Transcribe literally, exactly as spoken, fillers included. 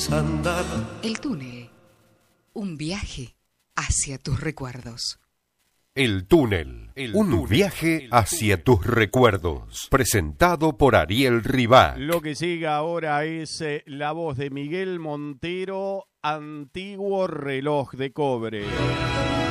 Andar. El túnel, un viaje hacia tus recuerdos. El túnel, El un túnel, viaje hacia tus recuerdos. Presentado por Ariel Rivac. Lo que sigue ahora es eh, la voz de Miguel Montero, Antiguo reloj de cobre.